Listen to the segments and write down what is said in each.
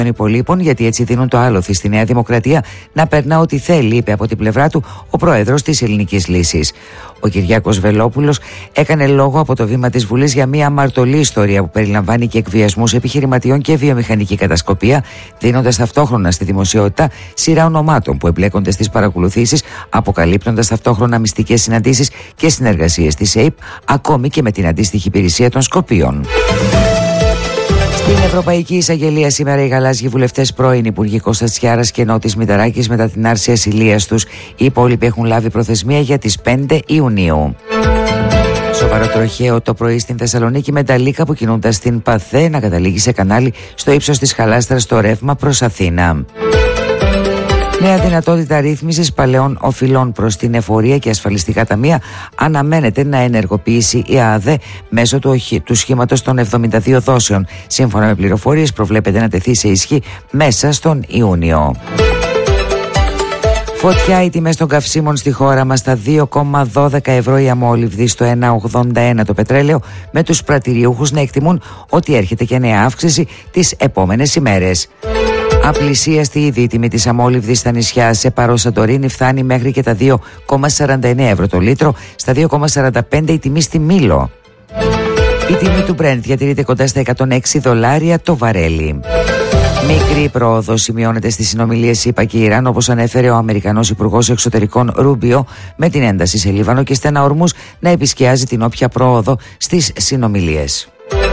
των υπολείπων, γιατί έτσι δίνουν το άλοθη στη Νέα Δημοκρατία να περνά ό,τι θέλει, είπε από την πλευρά του ο πρόεδρος της Ελληνικής Λύσης. Ο Κυριάκος Βελόπουλος έκανε λόγο από το βήμα της Βουλής για μια αμαρτωλή ιστορία που περιλαμβάνει και εκβιασμούς επιχειρηματιών και βιομηχανική κατασκοπία, δίνοντας ταυτόχρονα στη δημοσιότητα σειρά ονομάτων που εμπλέκονται στις παρακολουθήσεις, αποκαλύπτοντας ταυτόχρονα μυστικές συναντήσεις και συνεργασίες της ΑΕΠ, ακόμη και με την αντίστοιχη υπηρεσία των Σκοπίων. Στην Ευρωπαϊκή Εισαγγελία σήμερα οι γαλάζιοι βουλευτές πρώην Υπουργοί Κώστας Τσιάρας και Νότης Μηταράκης μετά την άρση ασυλίας τους. Οι υπόλοιποι έχουν λάβει προθεσμία για τις 5 Ιουνίου. Σοβαρό τροχαίο το πρωί στην Θεσσαλονίκη με Νταλίκα που κινούντας στην Παθέ να καταλήγει σε κανάλι στο ύψος της Χαλάστρας στο ρεύμα προς Αθήνα. Νέα δυνατότητα ρύθμισης παλαιών οφειλών προς την εφορία και ασφαλιστικά ταμεία αναμένεται να ενεργοποιήσει η ΑΑΔΕ μέσω του σχήματος των 72 δόσεων. Σύμφωνα με πληροφορίες, προβλέπεται να τεθεί σε ισχύ μέσα στον Ιούνιο. Φωτιά οι τιμές των καυσίμων στη χώρα μας, στα 2,12 ευρώ η αμόλυβδη, στο 1,81 το πετρέλαιο, με τους πρατηριούχους να εκτιμούν ότι έρχεται και νέα αύξηση τις επόμενες ημέρες. Απλησίαστη ήδη η τιμή της αμόλυβδης στα νησιά. Σε Παρό Σαντορίνη φτάνει μέχρι και τα 2,49 ευρώ το λίτρο, στα 2,45 η τιμή στη Μήλο. Η τιμή του Brent διατηρείται κοντά στα $106 το βαρέλι. Μικρή πρόοδο σημειώνεται στις συνομιλίες ΗΠΑ και Ιράν, όπως ανέφερε ο Αμερικανός Υπουργός Εξωτερικών Ρούμπιο, με την ένταση σε Λίβανο και στενά ορμούς να επισκιάζει την όποια πρόοδο στις συνομιλίες.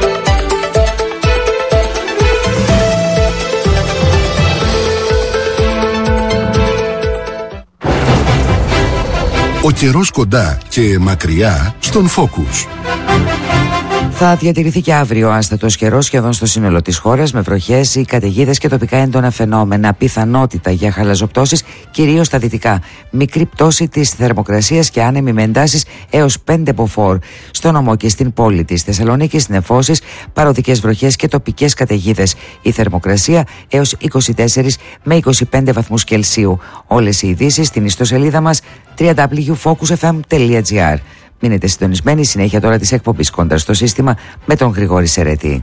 Ο καιρός κοντά και μακριά στον Focus. Θα διατηρηθεί και αύριο άστατος καιρός σχεδόν στο σύνολο της χώρας, με βροχές ή καταιγίδες και τοπικά έντονα φαινόμενα. Πιθανότητα για χαλαζοπτώσεις, κυρίως στα δυτικά. Μικρή πτώση της θερμοκρασίας και άνεμη με εντάσεις έως 5 μποφόρ. Στο νομό και στην πόλη της Θεσσαλονίκης, νεφώσεις, παροδικές βροχές και τοπικές καταιγίδες. Η θερμοκρασία έως 24 με 25 βαθμούς Κελσίου. Όλες οι ειδήσεις στην ιστοσελίδα μας www.focusfm.gr. Μείνετε συντονισμένοι, συνέχεια τώρα της εκπομπής Κόντρα στο σύστημα με τον Γρηγόρη Σερέτη.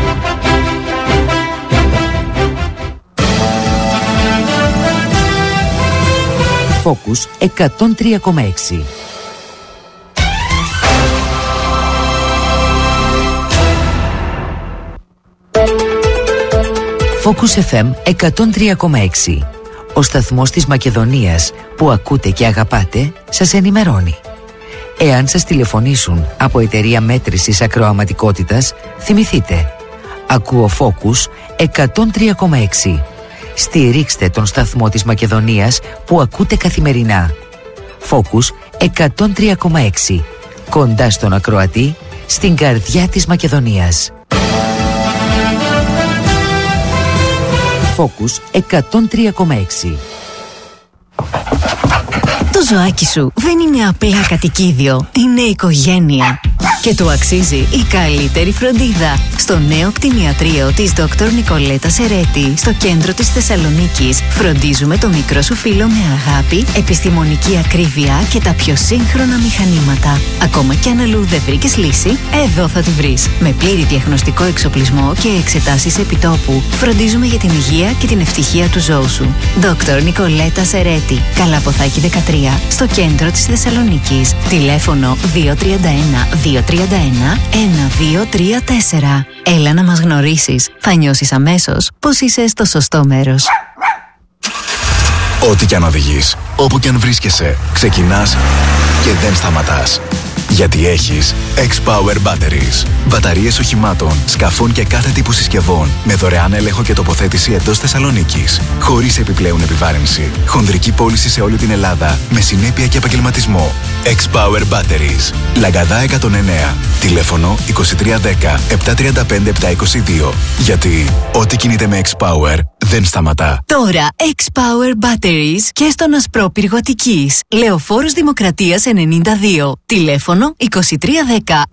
Focus 103,6. Focus FM 103,6. Ο σταθμός της Μακεδονίας που ακούτε και αγαπάτε σας ενημερώνει. Εάν σας τηλεφωνήσουν από εταιρεία μέτρησης ακροαματικότητας, θυμηθείτε. Ακούω Focus 103,6. Στηρίξτε τον σταθμό της Μακεδονίας που ακούτε καθημερινά. Focus 103,6. Κοντά στον ακροατή, στην καρδιά της Μακεδονίας. Focus 103,6. Το ζωάκι σου δεν είναι απλά κατοικίδιο, είναι οικογένεια. Και του αξίζει η καλύτερη φροντίδα. Στο νέο κτηνιατρίο της Dr. Νικολέτα Σερέτη, στο κέντρο της Θεσσαλονίκης, φροντίζουμε το μικρό σου φίλο με αγάπη, επιστημονική ακρίβεια και τα πιο σύγχρονα μηχανήματα. Ακόμα κι αν αλλού δεν βρήκες λύση, εδώ θα τη βρεις. Με πλήρη διαγνωστικό εξοπλισμό και εξετάσεις επιτόπου, φροντίζουμε για την υγεία και την ευτυχία του ζώου σου. Dr. Νικολέτα Σερέτη, Καλαποθάκη 13, στο κέντρο της Θεσσαλονίκης. Τηλέφωνο 231-1234. Έλα να μας γνωρίσεις. Θα νιώσεις αμέσως πως είσαι στο σωστό μέρος. Ό,τι κι αν οδηγείς, όπου κι αν βρίσκεσαι, ξεκινάς και δεν σταματάς. Γιατί έχεις X-Power Batteries. Μπαταρίες οχημάτων, σκαφών και κάθε τύπου συσκευών με δωρεάν έλεγχο και τοποθέτηση εντός Θεσσαλονίκης. Χωρίς επιπλέον επιβάρυνση. Χονδρική πώληση σε όλη την Ελλάδα με συνέπεια και επαγγελματισμό. X-Power Batteries. Λαγκαδά 109. Τηλέφωνο 2310 735 722. Γιατί ό,τι κινείται με X-Power δεν σταματά. Τώρα X-Power Batteries και στον Ασπρόπυργο Αττικής. Λεωφόρος Δημοκρατίας 92. Τηλέφωνο 2310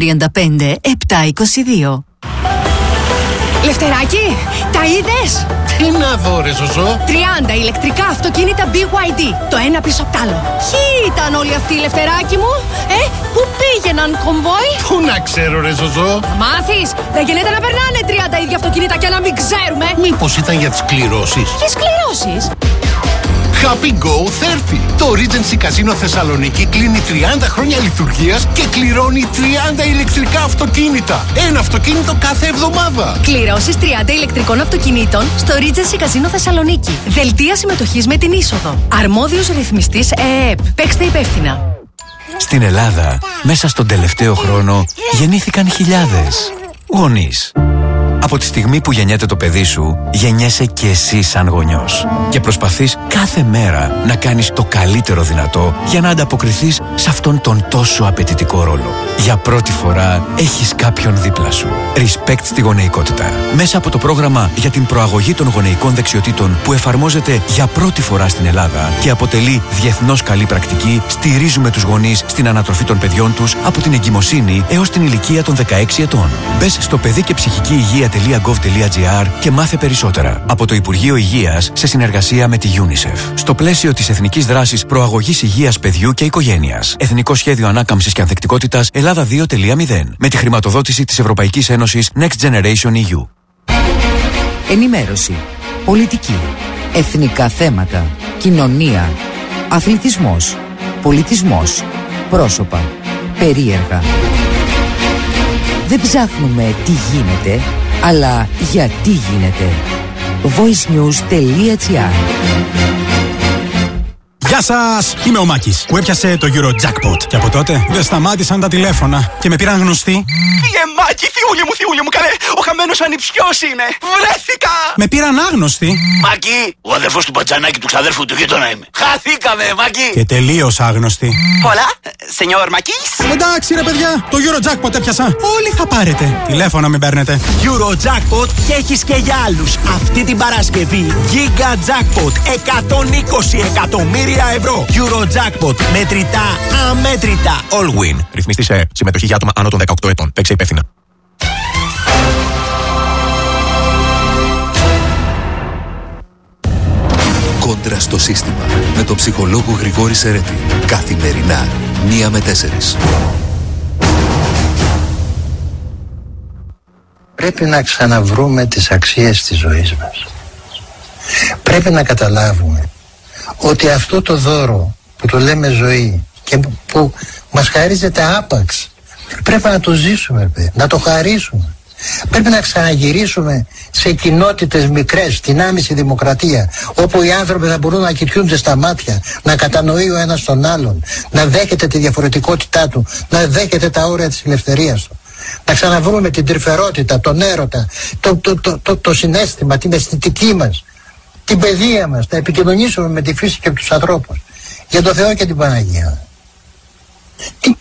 735 722. Λευτεράκι, τα είδες? Τι να δω ρε Ζωζό? 30 ηλεκτρικά αυτοκίνητα BYD. Το ένα πίσω απ' τ' άλλο. Ποιοι ήταν όλοι αυτοί, Λευτεράκι μου? Πού πήγαιναν κομβόι? Πού να ξέρω ρε Ζωζό? Θα μάθεις. Δεν γίνεται να περνάνε 30 ίδια αυτοκίνητα και να μην ξέρουμε. Μήπως ήταν για τις κληρώσεις? Ποιες κληρώσεις? Happy Go 30. Το Regency Casino Θεσσαλονίκη κλείνει 30 χρόνια λειτουργίας και κληρώνει 30 ηλεκτρικά αυτοκίνητα. Ένα αυτοκίνητο κάθε εβδομάδα. Κληρώσεις 30 ηλεκτρικών αυτοκινήτων στο Regency Casino Θεσσαλονίκη. Δελτία συμμετοχής με την είσοδο. Αρμόδιος ρυθμιστής ΕΕΠ. Παίξτε υπεύθυνα. Στην Ελλάδα, μέσα στον τελευταίο χρόνο, γεννήθηκαν χιλιάδες γονείς. Από τη στιγμή που γεννιέται το παιδί σου, γεννιέσαι και εσύ σαν γονιός. Και προσπαθείς κάθε μέρα να κάνεις το καλύτερο δυνατό για να ανταποκριθείς σε αυτόν τον τόσο απαιτητικό ρόλο. Για πρώτη φορά έχεις κάποιον δίπλα σου. Respect στη γονεϊκότητα. Μέσα από το πρόγραμμα για την προαγωγή των γονεϊκών δεξιοτήτων που εφαρμόζεται για πρώτη φορά στην Ελλάδα και αποτελεί διεθνώς καλή πρακτική, στηρίζουμε τους γονείς στην ανατροφή των παιδιών τους από την εγκυμοσύνη έως την ηλικία των 16 ετών. Μπες στο παιδί και ψυχική υγεία.gov.gr και μάθε περισσότερα από το Υπουργείο Υγείας σε συνεργασία με τη UNICEF. Στο πλαίσιο της Εθνικής Δράσης Προαγωγής Υγείας Παιδιού και Οικογένειας. Εθνικό Σχέδιο Ανάκαμψης και Ανθεκτικότητας Ελλάδα 2.0. Με τη χρηματοδότηση της Ευρωπαϊκής Ένωσης Next Generation EU. Ενημέρωση, πολιτική, εθνικά θέματα, κοινωνία, αθλητισμός, πολιτισμός, πρόσωπα, περίεργα. Δεν ψάχνουμε τι γίνεται, αλλά γιατί γίνεται. voicenews.gr. Γεια σας! Είμαι ο Μάκης που έπιασε το Eurojackpot και από τότε δεν σταμάτησαν τα τηλέφωνα και με πήραν γνωστοί. Μάκη, θιούλη μου, καλέ! Ο χαμένος ανιψιός είναι! Βρέθηκα! Με πήραν άγνωστοι. Μάκη, ο αδερφός του Μπατζανάκη του ξαδέρφου του γείτονα είμαι. Χαθήκαμε, Μάκη! Και τελείως άγνωστοι. Hola, señor Μάκης. Εντάξει ρε παιδιά, το Eurojackpot έπιασα. Όλοι θα πάρετε. Τηλέφωνα μην παίρνετε. Eurojackpot και έχεις και για άλλους. Αυτή την Παρασκευή Giga Jackpot 120 εκατομμύρια ευρώ. Eurojackpot, μετρητά, αμέτρητα. All win. Ρυθμιστή σε συμμετοχή για άτομα άνω των 18 ετών. Παίξε υπεύθυνα. Κόντρα στο σύστημα με τον ψυχολόγο Γρηγόρη Σερέτη. Καθημερινά 1 με 4. Πρέπει να ξαναβρούμε τις αξίες της ζωής μας. Πρέπει να καταλάβουμε ότι αυτό το δώρο που το λέμε ζωή και που μας χαρίζεται άπαξ, πρέπει να το ζήσουμε, να το χαρίσουμε. Πρέπει να ξαναγυρίσουμε σε κοινότητες μικρές, στην άμεση δημοκρατία, όπου οι άνθρωποι θα μπορούν να κοιτούνται στα μάτια, να κατανοεί ο ένας τον άλλον, να δέχεται τη διαφορετικότητά του, να δέχεται τα όρια της ελευθερίας του. Να ξαναβρούμε την τρυφερότητα, τον έρωτα, το συναίσθημα, την αισθητική μας, την παιδεία μας, να επικοινωνήσουμε με τη φύση και τους ανθρώπους. Για το Θεό και την Παναγία. Τι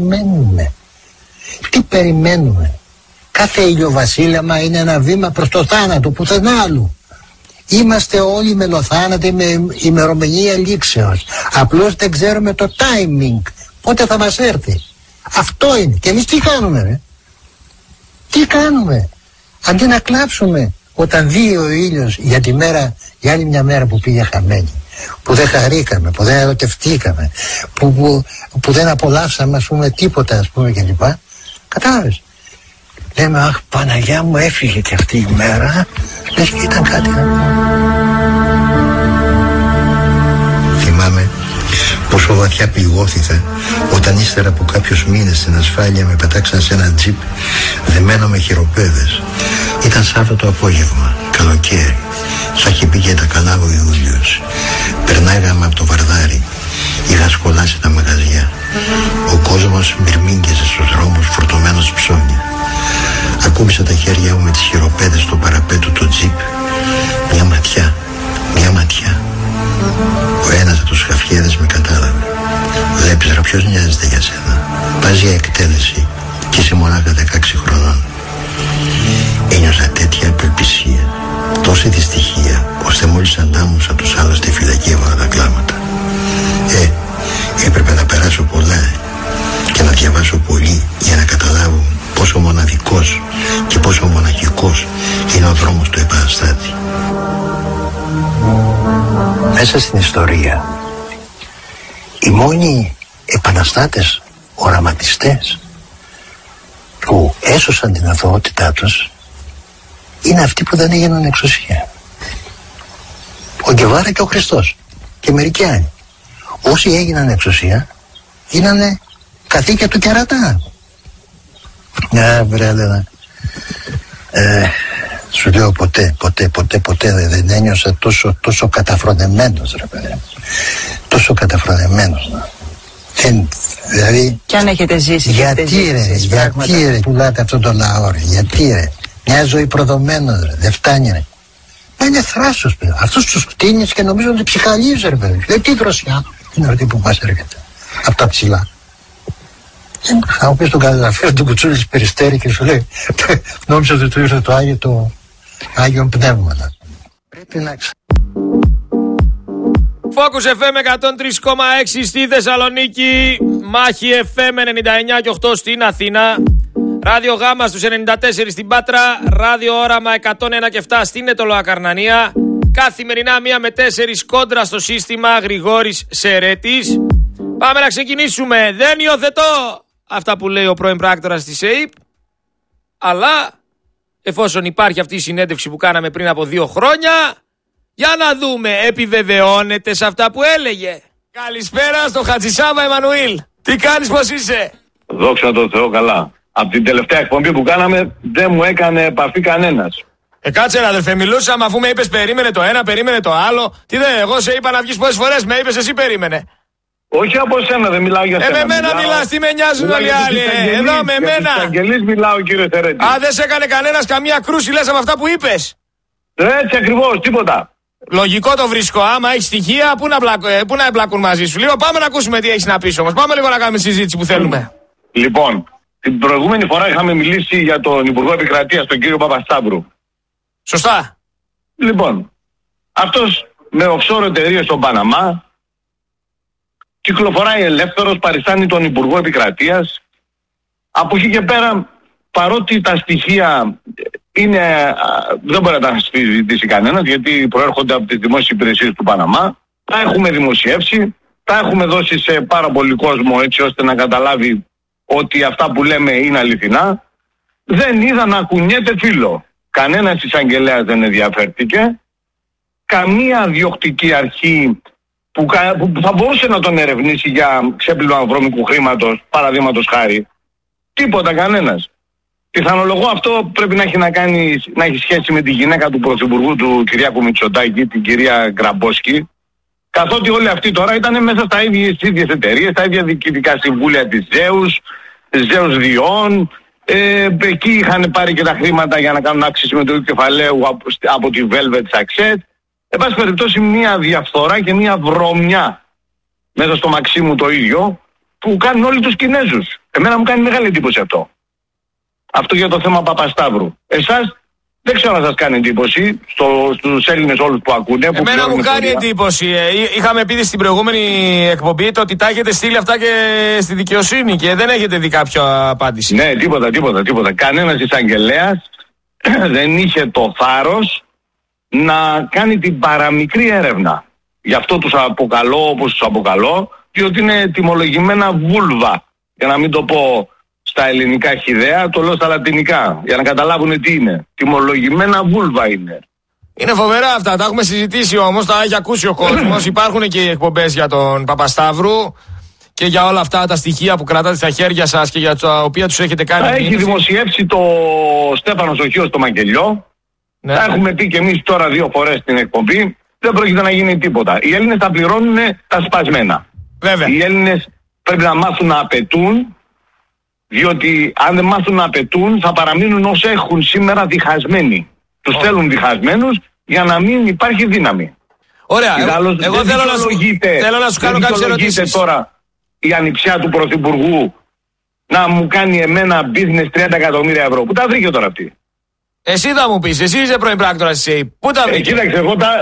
περιμένουμε. Κάθε ηλιοβασίλεμα είναι ένα βήμα προς το θάνατο, πουθενά άλλου. Είμαστε όλοι μελοθάνατοι με ημερομηνία λήξεως. Απλώς δεν ξέρουμε το timing, πότε θα μας έρθει. Αυτό είναι. Και εμείς τι κάνουμε, ρε? Τι κάνουμε? Αντί να κλάψουμε όταν δει ο ήλιος για άλλη μια μέρα που πήγε χαμένη, που δεν χαρήκαμε, που δεν ερωτευτήκαμε, που δεν απολαύσαμε, ας πούμε, τίποτα, ας πούμε, κλπ. Κατάλαβες? Λέμε, αχ, Παναγιά μου, έφυγε και αυτή η μέρα, λες και ήταν κάτι. Θυμάμαι πόσο βαθιά πληγώθηκα όταν ύστερα από κάποιους μήνες στην ασφάλεια με πετάξαν σε ένα τζιπ δεμένο με χειροπέδες. Ήταν Σάββατο απόγευμα, καλοκαίρι, θα είχε πει και τα καλά ο Ιούλιος. Περνάγαμε από το Βαρδάρι, είχα σκολάσει τα μαγαζιά. Ο κόσμος μυρμήγκιζε στους δρόμους φορτωμένος ψώνια. Ακούμπησα τα χέρια μου με τις χειροπέδες στο παραπέτου του τζιπ. Μια ματιά. Ο ένας από τους χαφιέδες με κατάλαβε. Βλέπεις ρε, ποιος νοιάζεται για σένα? Πας για εκτέλεση και είσαι μονάχα 16 χρονών. Ένιωσα τέτοια απελπισία, τόση δυστυχία, ώστε μόλις αντάμωσα τους άλλους στη φυλακή έβαλα τα κλάματα. Έπρεπε να περάσω πολλά και να διαβάσω πολύ για να καταλάβω πόσο μοναδικός και πόσο μοναχικός είναι ο δρόμος του επαναστάτη. μέσα στην ιστορία οι μόνοι επαναστάτες, οραματιστές που έσωσαν την αθωότητά τους είναι αυτοί που δεν έγιναν εξουσία. Ο Γκεβάρα και ο Χριστός και μερικοί άλλοι. Όσοι έγιναν εξουσία γίνανε καθήκια του κερατά. Σου λέω ποτέ δεν ένιωσα τόσο καταφρονεμένος, ρε παιδί. Τόσο καταφρονεμένος. Δηλαδή, κι αν έχετε ζήσει, γιατί ρε πουλάτε αυτόν τον λαό, ρε, γιατί ρε, μια ζωή προδομένος, ρε, δεν φτάνει, ρε. Μα είναι θράσος, παιδί. Αυτούς τους κτίνεις και νομίζω ότι ψυχαλίζει, ρε παιδί. Λέει, τι δροσιά είναι αυτή που μας έρχεται από τα ψηλά. Θα μου πεις τον καταγραφείο του Κουτσούλης Περιστέρη και σου λέει, νόμιζα ότι του ήρθε το Άγιο Πνεύμα. Πρέπει να Focus FM 103,6 στη Θεσσαλονίκη, Μάχη FM 99 και 8 στην Αθήνα, Ράδιο Γάμα στους 94 στην Πάτρα, Ράδιο Όραμα 101 και 7 στην Ετωλοακαρνανία. Καθημερινά 1 με 4 κόντρα στο σύστημα, Γρηγόρης Σερέτης. Πάμε να ξεκινήσουμε. Δεν υιοθετώ αυτά που λέει ο πρώην πράκτορας της ΕΕΠ, αλλά εφόσον υπάρχει αυτή η συνέντευξη που κάναμε πριν από 2 χρόνια, για να δούμε, επιβεβαιώνεται σε αυτά που έλεγε. Καλησπέρα στο Χατζησάβα Εμμανουήλ. Τι κάνεις, πώς είσαι? Δόξα τω Θεώ, καλά. Από την τελευταία εκπομπή που κάναμε δεν μου έκανε επαφή κανένας. Κάτσε ρε αδελφέ, μιλούσαμε αφού με είπες περίμενε το ένα, περίμενε το άλλο. Τι δεν, εγώ σε είπα να βγεις πόσες φορές, με είπες εσύ περίμενε. Όχι από σένα, δεν μιλάω για σένα. Με μένα μιλάς, τι με νοιάζουν όλοι οι άλλοι. Εδώ με μένα. Για τους αγγελείς μιλάω, κύριε Σερέτη. Α, δεν σε έκανε κανένας καμία κρούση, λες από αυτά που είπες. Έτσι ακριβώς, τίποτα. Λογικό το βρίσκω. Άμα έχει στοιχεία, πού να εμπλακούν μαζί σου. Λίγο πάμε να ακούσουμε τι έχεις να πεις όμως. Πάμε λίγο να κάνουμε συζήτηση που θέλουμε. Λοιπόν, την προηγούμενη φορά είχαμε μιλήσει για τον Υπουργό Επικρατείας, τον κύριο Παπασταύρου. Σωστά. Λοιπόν, αυτός με offshore εταιρείες στον Παναμά κυκλοφοράει ελεύθερος, παριστάνει τον Υπουργό Επικρατείας. Από εκεί και πέρα, παρότι τα στοιχεία είναι, δεν μπορεί να τα συζητήσει κανένας, γιατί προέρχονται από τις δημόσιες υπηρεσίες του Παναμά, τα έχουμε δημοσιεύσει, τα έχουμε δώσει σε πάρα πολύ κόσμο έτσι ώστε να καταλάβει ότι αυτά που λέμε είναι αληθινά. Δεν είδα να κουνιέται φύλλο. Κανένας εισαγγελέας δεν ενδιαφέρθηκε. Καμία διοκτική αρχή που θα μπορούσε να τον ερευνήσει για ξέπλυμα βρώμικου χρήματος, παραδείγματος χάρη. Τίποτα, κανένας. Πιθανολογώ αυτό πρέπει να έχει σχέση με τη γυναίκα του Πρωθυπουργού του Κυριάκου Μητσοτάκη, την κυρία Γκραμπόσκη, καθότι όλοι αυτοί τώρα ήταν μέσα στα ίδιες εταιρείες, τα ίδια διοικητικά συμβούλια της Ζέους Διών, εκεί είχαν πάρει και τα χρήματα για να κάνουν αύξηση συμμετοχικού κεφαλαίου από τη Velvet Success. Εν πάση περιπτώσει μια διαφθορά και μια βρωμιά μέσα στο Μαξίμου το ίδιο που κάνουν όλοι τους Κινέζους. Εμένα μου κάνει μεγάλη εντύπωση αυτό. Αυτό για το θέμα Παπασταύρου. Εσάς δεν ξέρω αν σας κάνει εντύπωση στους Έλληνες όλους που ακούνε. Εμένα μου κάνει εντύπωση. Είχαμε πει στην προηγούμενη εκπομπή το ότι τα έχετε στείλει αυτά και στη δικαιοσύνη και δεν έχετε δει κάποια απάντηση. Ναι, τίποτα. Κανένας εισαγγελέας δεν είχε το θάρρος να κάνει την παραμικρή έρευνα. Γι' αυτό τους αποκαλώ όπως τους αποκαλώ, διότι είναι τιμολογημένα βούλβα. Για να μην το πω στα ελληνικά χυδαία, το λέω στα λατινικά, για να καταλάβουν τι είναι. Τιμολογημένα βούλβα είναι. Είναι φοβερά αυτά, τα έχουμε συζητήσει όμως, τα έχει ακούσει ο κόσμος. Υπάρχουν και οι εκπομπές για τον Παπασταύρου και για όλα αυτά τα στοιχεία που κρατάτε στα χέρια σας και για τα οποία τους έχετε κάνει. Τα έχει δημοσιεύσει το Στέφανος ο Χίος στο Μακελιό. Ναι. Τα έχουμε πει και εμείς τώρα 2 φορές στην εκπομπή. Δεν πρόκειται να γίνει τίποτα. Οι Έλληνες θα πληρώνουν τα σπασμένα. Βέβαια. Οι Έλληνες πρέπει να μάθουν να απαιτούν, διότι αν δεν μάθουν να απαιτούν θα παραμείνουν όσο έχουν σήμερα διχασμένοι. Τους θέλουν διχασμένους για να μην υπάρχει δύναμη. Ωραία, εγώ θέλω να σου κάνω κάποιες ερωτήσεις. Τώρα η ανιψιά του Πρωθυπουργού να μου κάνει εμένα business 30 εκατομμύρια ευρώ. Πού τα βρήκε τώρα αυτή? Εσύ θα μου πεις, εσύ είσαι πρώην πράκτορας της ΕΕΠ. Πού τα βρήκε? Κοίταξε,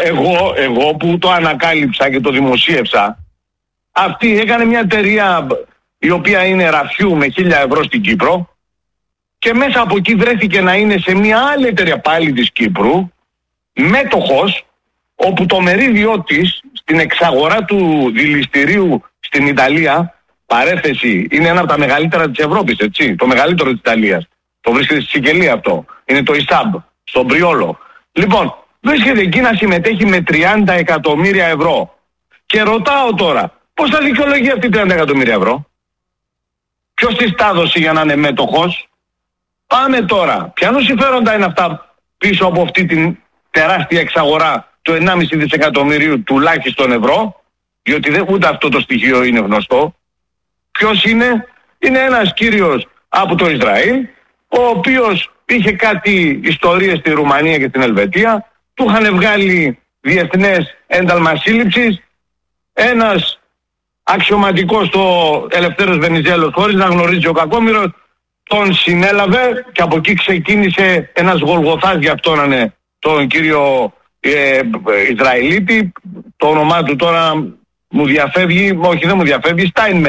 εγώ που το ανακάλυψα και το δημοσίευσα, αυτή έκανε μια εταιρεία η οποία είναι ραφιού με 1.000 ευρώ στην Κύπρο και μέσα από εκεί βρέθηκε να είναι σε μια άλλη εταιρεία πάλι της Κύπρου μέτοχος όπου το μερίδιό της στην εξαγορά του δηληστηρίου στην Ιταλία, παρέθεση, είναι ένα από τα μεγαλύτερα της Ευρώπης, έτσι, το μεγαλύτερο της Ιταλίας. Το βρίσκεται στη Σικελία αυτό. Είναι το Ισάμπ, στον Πριόλο. Λοιπόν, βρίσκεται εκεί να συμμετέχει με 30 εκατομμύρια ευρώ. Και ρωτάω τώρα, πώς θα δικαιολογεί αυτή 30 εκατομμύρια ευρώ? Ποιος της τα έδωσε για να είναι μέτοχος? Πάμε τώρα. Ποια συμφέροντα είναι αυτά πίσω από αυτή την τεράστια εξαγορά του 1,5 δισεκατομμυρίου τουλάχιστον ευρώ? Διότι ούτε αυτό το στοιχείο είναι γνωστό. Ποιος είναι? Είναι ένας κύριος από το Ισραήλ, ο οποίος είχε κάτι ιστορίες στη Ρουμανία και στην Ελβετία, του είχαν βγάλει διεθνές ένταλμα σύλληψης, ένας αξιωματικός στο Ελευθέρος Βενιζέλος, χωρίς να γνωρίζει ο κακόμοιρος, τον συνέλαβε και από εκεί ξεκίνησε ένας Γολγοθάς για αυτόν, τον κύριο Ισραηλίτη, το όνομά του τώρα μου διαφεύγει, όχι δεν μου διαφεύγει,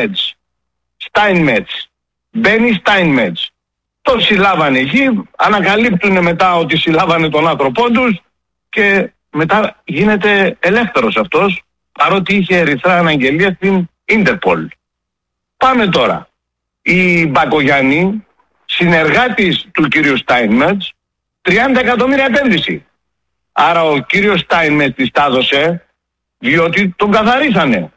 Στάινμετς. Μπένι Στάινμετς. Τον συλλάβανε εκεί, ανακαλύπτουν μετά ότι συλλάβανε τον άνθρωπό τους και μετά γίνεται ελεύθερος αυτός, παρότι είχε ερυθρά αναγγελία στην Ίντερπολ. Πάμε τώρα. Η Μπακογιάννη, συνεργάτης του κύριου Στάινμετς, 30 εκατομμύρια επένδυση. Άρα ο κύριος Στάινμετς της τα έδωσε διότι τον καθαρίσανε.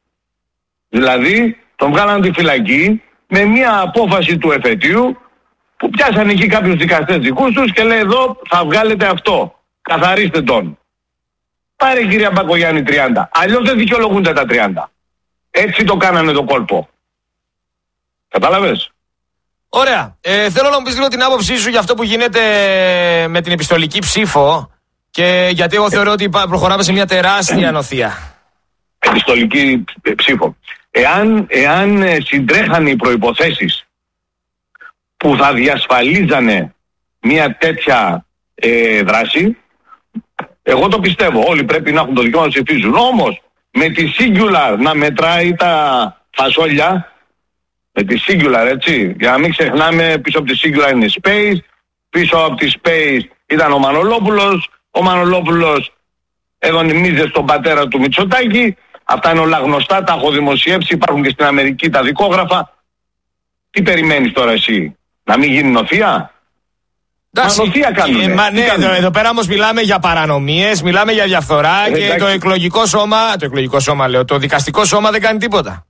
Δηλαδή τον βγάλαν τη φυλακή με μια απόφαση του εφετείου που πιάσανε εκεί κάποιους δικαστές δικούς τους και λέει εδώ θα βγάλετε αυτό. Καθαρίστε τον. Πάρε κυρία Μπακογιάννη 30. Αλλιώς δεν δικαιολογούνται τα 30. Έτσι το κάνανε το κόλπο. Κατάλαβες? Ωραία. Θέλω να μου πεις λίγο την άποψή σου για αυτό που γίνεται με την επιστολική ψήφο και γιατί εγώ θεωρώ ότι προχωράμε σε μια τεράστια νοθεία. Επιστολική ψήφο. Εάν συντρέχανε οι προϋποθέσεις που θα διασφαλίζανε μια τέτοια δράση, εγώ το πιστεύω. Όλοι πρέπει να έχουν το δικαίωμα να ψηφίζουν. Όμως με τη singular να μετράει τα φασόλια, με τη singular, έτσι, για να μην ξεχνάμε, πίσω από τη singular είναι space, πίσω από τη space ήταν ο Μανολόπουλος, ο Μανολόπουλος εδωνυμίζε στον πατέρα του Μητσοτάκη. Αυτά είναι όλα γνωστά, τα έχω δημοσιεύσει, υπάρχουν και στην Αμερική τα δικόγραφα. Τι περιμένεις τώρα εσύ, να μην γίνει νοθεία? Νοθεία κάνουνε. Ναι, εδώ πέρα όμως μιλάμε για παρανομίες, μιλάμε για διαφθορά και το εκλογικό σώμα, το δικαστικό σώμα δεν κάνει τίποτα.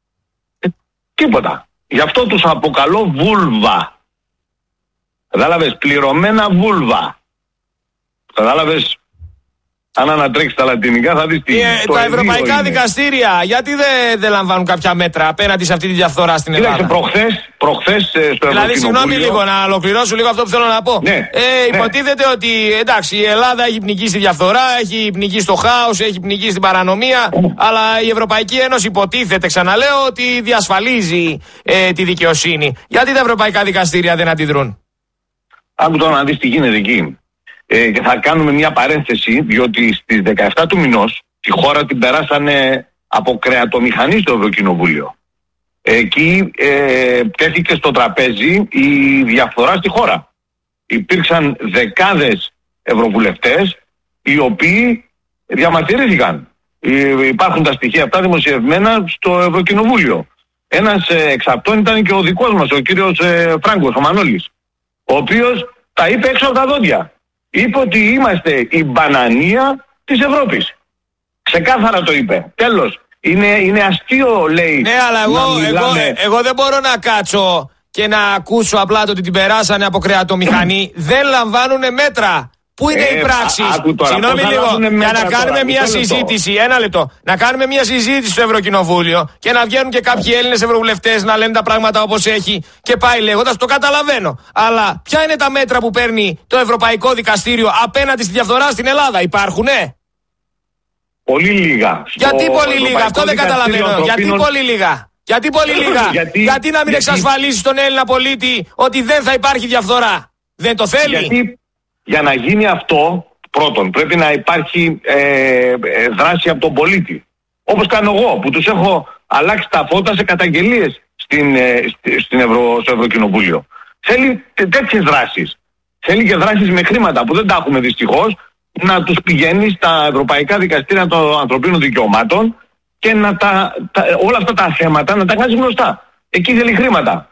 Τίποτα. Γι' αυτό τους αποκαλώ βούλβα. Κατάλαβες, πληρωμένα βούλβα. Κατάλαβες, αν ανατρέξεις τα λατινικά θα δεις τι είναι. Τα ευρωπαϊκά δικαστήρια, γιατί δεν λαμβάνουν κάποια μέτρα απέναντι σε αυτή τη διαφθορά στην Ελλάδα? Προχθές στο Ευρωκοινοβούλιο. Δηλαδή, συγγνώμη λίγο, να ολοκληρώσω λίγο αυτό που θέλω να πω. Ναι, υποτίθεται ότι εντάξει, η Ελλάδα έχει πνιγεί στη διαφθορά, έχει πνιγεί στο χάος, έχει πνιγεί στην παρανομία, αλλά η Ευρωπαϊκή Ένωση υποτίθεται, ξαναλέω, ότι διασφαλίζει τη δικαιοσύνη. Γιατί τα ευρωπαϊκά δικαστήρια δεν αντιδρούν? Άκου τώρα να δεις τι γίνεται εκεί. Και θα κάνουμε μια παρένθεση, διότι στις 17 του μηνός τη χώρα την περάσανε από κρεατομηχανή στο Ευρωκοινοβούλιο. Εκεί τέθηκε στο τραπέζι η διαφθορά στη χώρα. Υπήρξαν δεκάδες ευρωβουλευτές οι οποίοι διαμαρτυρήθηκαν. Υπάρχουν τα στοιχεία αυτά δημοσιευμένα στο Ευρωκοινοβούλιο. Ένας εξ αυτών ήταν και ο δικός μας, ο κύριος Φράγκος, ο Μανώλης, ο οποίος τα είπε έξω από τα δόντια. Είπε ότι είμαστε η μπανανία της Ευρώπης. Ξεκάθαρα το είπε. Τέλος. Είναι αστείο, λέει. Ναι, αλλά εγώ δεν μπορώ να κάτσω και να ακούσω απλά το ότι την περάσανε από κρεατομηχανή. Δεν λαμβάνουνε μέτρα. Πού είναι οι πράξεις? Συγγνώμη λίγο, για να κάνουμε μια συζήτηση. Ένα λεπτό. Να κάνουμε μια συζήτηση στο Ευρωκοινοβούλιο και να βγαίνουν και κάποιοι Έλληνες ευρωβουλευτές να λένε τα πράγματα όπως έχει και πάει λέγοντας. Το καταλαβαίνω. Αλλά ποια είναι τα μέτρα που παίρνει το Ευρωπαϊκό Δικαστήριο απέναντι στη διαφθορά στην Ελλάδα? Υπάρχουνε? Πολύ λίγα. Γιατί πολύ λίγα? Αυτό δεν καταλαβαίνω. Γιατί πολύ λίγα? Γιατί πολύ λίγα? Γιατί να μην εξασφαλίσει τον Έλληνα πολίτη ότι δεν θα υπάρχει διαφθορά? Δεν το θέλει? Γιατί για να γίνει αυτό, πρώτον, πρέπει να υπάρχει δράση από τον πολίτη. Όπως κάνω εγώ, που τους έχω αλλάξει τα φώτα σε καταγγελίες στο Ευρωκοινοβούλιο. Θέλει τέτοιες δράσεις. Θέλει και δράσεις με χρήματα που δεν τα έχουμε δυστυχώς, να τους πηγαίνει στα ευρωπαϊκά δικαστήρια των ανθρωπίνων δικαιωμάτων και να όλα αυτά τα θέματα να τα κάνει γνωστά. Εκεί θέλει χρήματα.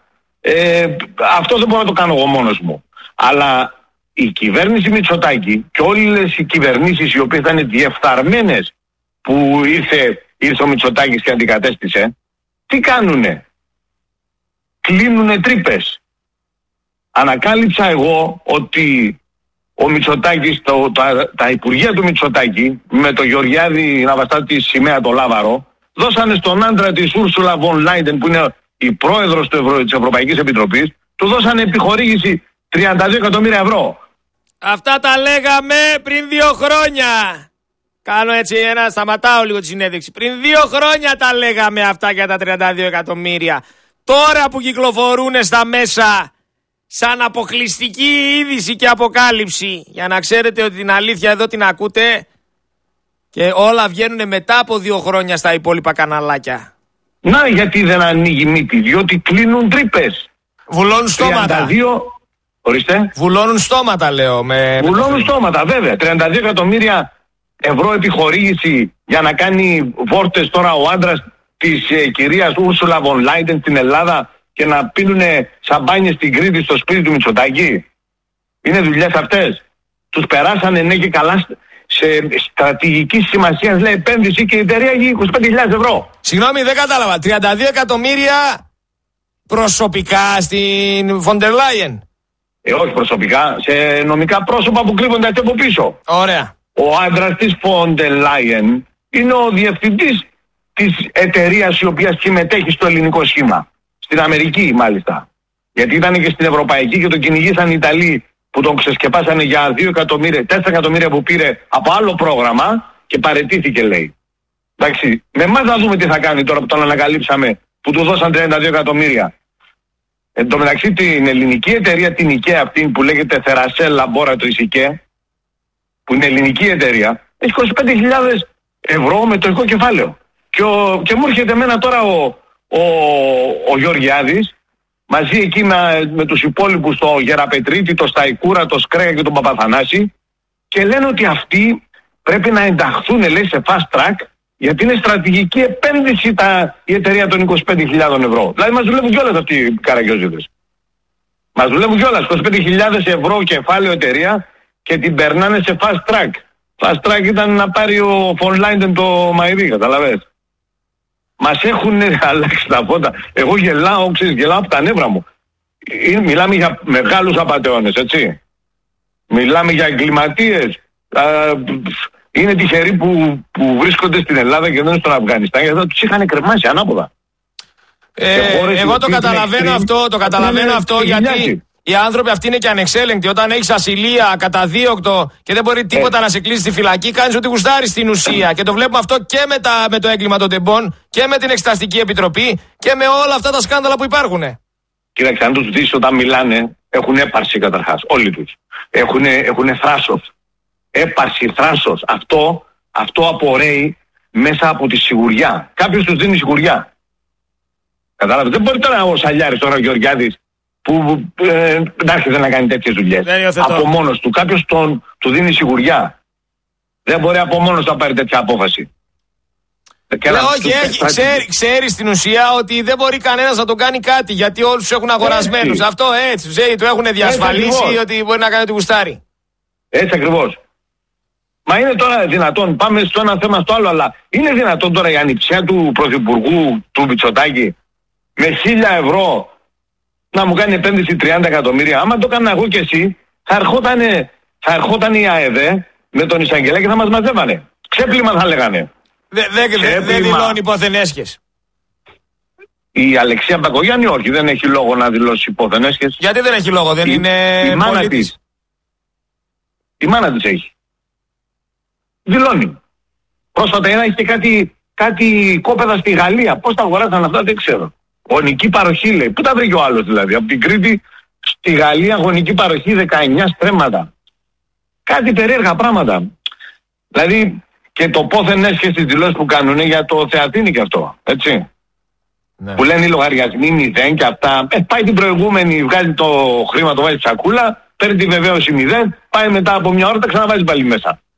Αυτό δεν μπορώ να το κάνω εγώ μόνος μου. Αλλά η κυβέρνηση Μητσοτάκη και όλες οι κυβερνήσεις οι οποίες ήταν διεφθαρμένες που ήρθε ο Μητσοτάκης και αντικατέστησε, τι κάνουνε? Κλείνουνε τρύπες. Ανακάλυψα εγώ ότι ο Μητσοτάκης, τα υπουργεία του Μητσοτάκη με το Γεωργιάδη να βαστά τη σημαία το λάβαρο, δώσανε στον άντρα της Ούρσουλα Βον Λάιντεν που είναι η πρόεδρος της Ευρωπαϊκής Επιτροπής, του δώσανε επιχορήγηση 32 εκατομμύρια ευρώ. Αυτά τα λέγαμε πριν 2 χρόνια. Κάνω έτσι σταματάω λίγο τη συνέντευξη. Πριν 2 χρόνια τα λέγαμε αυτά για τα 32 εκατομμύρια. Τώρα που κυκλοφορούν στα μέσα σαν αποκλειστική είδηση και αποκάλυψη, για να ξέρετε ότι την αλήθεια εδώ την ακούτε και όλα βγαίνουν μετά από 2 χρόνια στα υπόλοιπα καναλάκια. Να γιατί δεν ανοίγει μύτη, διότι κλείνουν τρύπες. Βουλώνουν στόματα. 32... Ορίστε. Βουλώνουν στόματα λέω. Βουλώνουν στόματα βέβαια. 32 εκατομμύρια ευρώ επιχορήγηση για να κάνει βόρτες τώρα ο άντρας της κυρίας Ούρσουλα Βον Λάιντεν στην Ελλάδα και να πίνουνε σαμπάνιες στην Κρήτη στο σπίτι του Μητσοτάκη. Είναι δουλειές αυτές. Τους περάσανε ναι και καλά σε στρατηγική σημασία, λέει, επένδυση και η εταιρεία έχει 25.000 ευρώ. Συγγνώμη, δεν κατάλαβα. 32 εκατομμύρια προσωπικά στην Φοντερ Λάιεν? Όχι προσωπικά, σε νομικά πρόσωπα που κρύβονται από πίσω. Ωραία. Ο άντρας της Φοντερ Λάιεν είναι ο διευθυντής της εταιρείας η οποία συμμετέχει στο ελληνικό σχήμα. Στην Αμερική μάλιστα. Γιατί ήταν και στην Ευρωπαϊκή και τον κυνηγήσαν οι Ιταλοί που τον ξεσκεπάσανε για 4 εκατομμύρια που πήρε από άλλο πρόγραμμα και παραιτήθηκε, λέει. Εντάξει, με εμάς να δούμε τι θα κάνει τώρα που τον ανακαλύψαμε, που του δώσαν 32 εκατομμύρια. Εν τω μεταξύ την ελληνική εταιρεία, την IKEA αυτή που λέγεται Theracell Laboratories IKEA, που είναι ελληνική εταιρεία, έχει 25.000 ευρώ μετοχικό κεφάλαιο. Και μου έρχεται εμένα τώρα ο Γεωργιάδης, μαζί εκεί με τους υπόλοιπους, το Γεραπετρίτη, το Σταϊκούρα, το Σκρέγα και τον Παπαθανάση, και λένε ότι αυτοί πρέπει να ενταχθούν, λέει, σε fast track, γιατί είναι στρατηγική επένδυση η εταιρεία των 25.000 ευρώ. Δηλαδή μας δουλεύουν κιόλας αυτοί οι καραγκιόζιδες. Μας δουλεύουν κιόλας 25.000 ευρώ κεφάλαιο εταιρεία και την περνάνε σε fast track. Fast track ήταν να πάρει ο Φον Λάιντεν το μαϊδί, καταλαβες. Μας έχουν αλλάξει τα φώτα. Εγώ γελάω από τα νεύρα μου. Μιλάμε για μεγάλους απατεώνες, έτσι. Μιλάμε για εγκληματίες. Είναι τυχεροί που βρίσκονται στην Ελλάδα και δεν είναι στον Αφγανιστάν, γιατί θα τους είχαν κρεμάσει ανάποδα. Εγώ το καταλαβαίνω αυτό, γιατί οι άνθρωποι αυτοί είναι και ανεξέλεγκτοι. Όταν έχεις ασυλία, καταδίωκτο και δεν μπορεί τίποτα να σε κλείσει στη φυλακή, κάνεις ό,τι γουστάρεις στην ουσία. Και το βλέπουμε αυτό και με το έγκλημα των τεμπών και με την Εξεταστική Επιτροπή και με όλα αυτά τα σκάνδαλα που υπάρχουν. Κοίταξε, αν τους δεις όταν μιλάνε, έχουν έπαρση καταρχάς. Όλοι τους. Έχουν θράσος. Έπαρση, θράσος. Αυτό απορρέει μέσα από τη σιγουριά. Κάποιος τους δίνει σιγουριά. Κατάλαβες. Δεν μπορεί τώρα ο Σαλιάρης, τώρα ο Γεωργιάδης, που δεν άρχισε να κάνει τέτοιες δουλειές. Από μόνος του. Κάποιος του δίνει σιγουριά. Δεν μπορεί από μόνος του να πάρει τέτοια απόφαση. Όχι, ξέρει στην ουσία ότι δεν μπορεί κανένας να τον κάνει κάτι, γιατί όλους τους έχουν αγορασμένους. Αυτό έτσι, του έχουν διασφαλίσει ότι μπορεί να κάνει ό,τι γουστάρει. Έτσι ακριβώς. Μα είναι τώρα δυνατόν, πάμε στο ένα θέμα στο άλλο, αλλά είναι δυνατόν τώρα η ανιψιά του Πρωθυπουργού του Μητσοτάκη με 1.000 ευρώ να μου κάνει επένδυση 30 εκατομμύρια? Άμα το έκανα εγώ και εσύ, θα ερχόταν η ΑΕΔ με τον Ισαγγελέα και θα μας μαζεύανε. Ξέπλυμα θα λέγανε. Δεν δηλώνει υποθενέσχες. Η Αλεξία Μπακογιάννη όχι, δεν έχει λόγο να δηλώσει υποθενέσχες. Γιατί δεν έχει λόγο, δεν είναι η μάνα της. Η μάνα της έχει. Δηλώνει. Πρόσφατα έχει και κάτι κόπεδα στη Γαλλία. Πώς τα αγοράσαν αυτά δεν ξέρω. Γονική παροχή λέει. Πού τα βρήκε ο άλλος δηλαδή? Από την Κρήτη στη Γαλλία γονική παροχή 19 στρέμματα. Κάτι περίεργα πράγματα. Δηλαδή και το πόθεν έσχεση στις δηλώσεις που κάνουν για το Θεατίνη και αυτό. Έτσι. Ναι. Που λένε οι λογαριασμοί 0 και αυτά. Πάει την προηγούμενη, βγάζει το χρήμα, το βάζει σακούλα, παίρνει τη βεβαίωση 0, πάει μετά από μια ώρα, τα ξαναβάζει πάλι μέσα.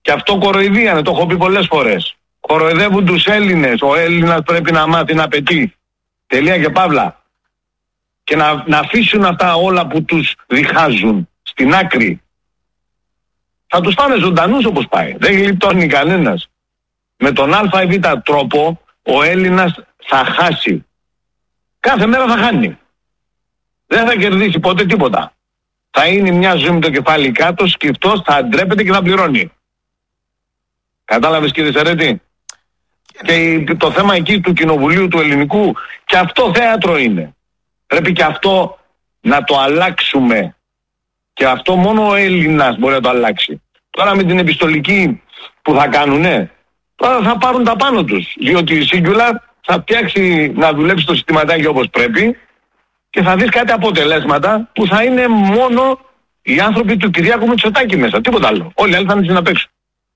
Και αυτό κοροϊδία είναι, το έχω πει πολλές φορές. Κοροϊδεύουν τους Έλληνες. Ο Έλληνας πρέπει να μάθει να πετύχει. Τελεία και παύλα. Και να αφήσουν αυτά όλα που τους διχάζουν στην άκρη. Θα τους πάνε ζωντανούς όπως πάει. Δεν γλιτώνει κανένας. Με τον α ή β τρόπο ο Έλληνας θα χάσει. Κάθε μέρα θα χάνει. Δεν θα κερδίσει ποτέ τίποτα. Θα είναι μια ζωή με το κεφάλι κάτω, σκυφτός, θα ντρέπεται και θα πληρώνει. Κατάλαβες κύριε Σερέτη? Και το θέμα εκεί του κοινοβουλίου του ελληνικού, και αυτό θέατρο είναι. Πρέπει και αυτό να το αλλάξουμε. Και αυτό μόνο ο Έλληνας μπορεί να το αλλάξει. Τώρα με την επιστολική που θα κάνουνε, τώρα θα πάρουν τα πάνω τους. Διότι η Singular θα φτιάξει να δουλέψει το συστηματάκι όπως πρέπει και θα δεις κάτι αποτελέσματα που θα είναι μόνο οι άνθρωποι του Κυριάκου Μητσοτάκη μέσα. Τίποτα άλλο. Όλοι οι άλλοι θα είναι στην απέξω.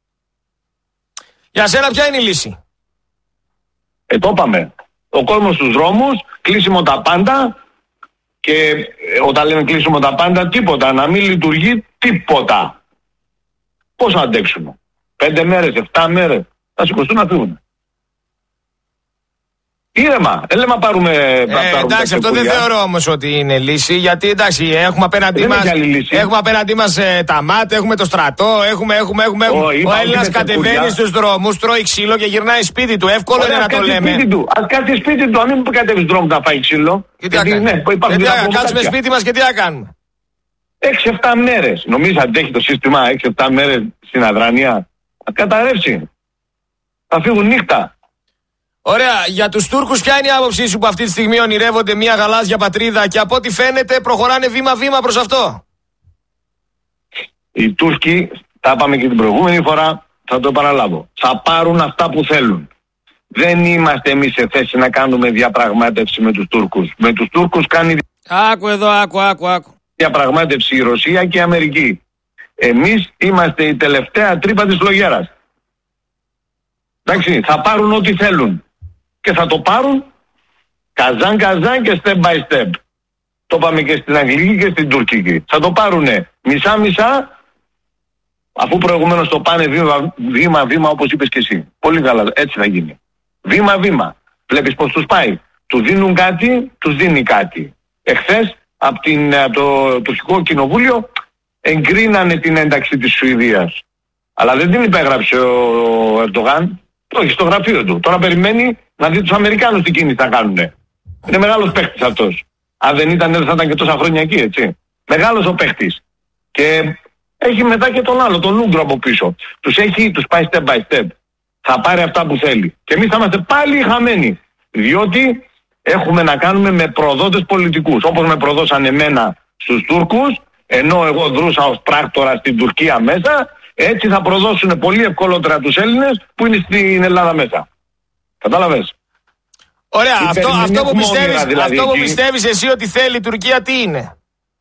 Για σένα ποια είναι η λύση? Το είπαμε. Ο κόσμος στους δρόμους, κλείσιμο τα πάντα, και όταν λέμε κλείσιμο τα πάντα, τίποτα. Να μην λειτουργεί τίποτα. Πώς θα αντέξουμε? 5 μέρες, 7 μέρες. Θα σηκωστούν να φύγουν. Ήρεμα. Δεν λέμε να πάρουμε... εντάξει, αυτό δεν θεωρώ όμως ότι είναι λύση. Γιατί εντάξει, έχουμε απέναντί μας τα ΜΑΤ, έχουμε το στρατό, έχουμε. Ο Έλληνας κατεβαίνει στους δρόμους, τρώει ξύλο και γυρνάει σπίτι του. Εύκολο είναι να το λέμε. Ας κάτσει σπίτι του, αν μην κατέβει δρόμο να φάει ξύλο. Κάτσουμε σπίτι μας και τι θα κάνουμε? 6-7 μέρες. Νομίζεις αντέχει το σύστημα 6-7 μέρες στην αδράνεια? Θα καταρρεύσει. Θα φύγουν νύχτα. Ωραία. Για τους Τούρκους ποια είναι η άποψή σου που αυτή τη στιγμή ονειρεύονται μια γαλάζια πατρίδα και από ό,τι φαίνεται προχωράνε βήμα-βήμα προς αυτό? Οι Τούρκοι, τα είπαμε και την προηγούμενη φορά, θα το επαναλάβω, θα πάρουν αυτά που θέλουν. Δεν είμαστε εμείς σε θέση να κάνουμε διαπραγμάτευση με τους Τούρκους. Με τους Τούρκους κάνει άκου. διαπραγμάτευση η Ρωσία και η Αμερική. Εμείς είμαστε η τελευταία τρύπα της φλογέρας. Εντάξει, θα πάρουν ό,τι θέλουν. Και θα το πάρουν καζάν και step by step. Το είπαμε και στην Αγγλική και στην Τουρκική. Θα το πάρουνε μισά-μισά, αφού προηγουμένως το πάνε βήμα-βήμα όπως είπες και εσύ. Πολύ καλά, έτσι θα γίνει. Βήμα-βήμα. Βλέπεις πως τους πάει. Του δίνουν κάτι, τους δίνει κάτι. Εχθές από το τουρκικό κοινοβούλιο εγκρίνανε την ένταξη της Σουηδίας. Αλλά δεν την υπέγραψε ο Ερντογάν. Το έχει στο γραφείο του. Τώρα περιμένει να δει τους Αμερικάνους τι κίνηση θα κάνουνε. Είναι μεγάλος παίχτης αυτός. Αν δεν ήταν, δεν θα ήταν και τόσα χρόνια εκεί, έτσι. Μεγάλος ο παίχτης. Και έχει μετά και τον άλλο, τον Ούγκρο από πίσω. Τους πάει step by step. Θα πάρει αυτά που θέλει. Και εμείς θα είμαστε πάλι χαμένοι. Διότι έχουμε να κάνουμε με προδότες πολιτικούς. Όπως με προδώσαν εμένα στους Τούρκους, ενώ εγώ δρούσα ως πράκτορα στην Τουρκία μέσα, έτσι θα προδώσουν πολύ ευκολότερα τους Έλληνες που είναι στην Ελλάδα μέσα. Κατάλαβες? Ωραία, αυτό που πιστεύεις εσύ ότι θέλει η Τουρκία τι είναι?